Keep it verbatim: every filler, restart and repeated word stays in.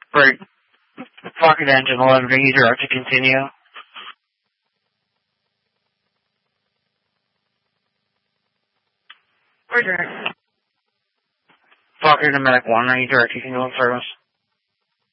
Break. Rocket engine eleven, bring you direct to continue. Roger. Rocket Medic one, bring you direct to continue service.